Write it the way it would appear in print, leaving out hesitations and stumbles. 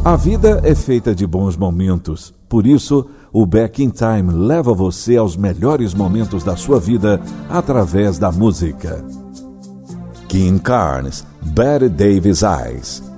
A vida é feita de bons momentos. Por isso, o Back in Time leva você aos melhores momentos da sua vida através da música. King Carnes, Betty Davis Eyes.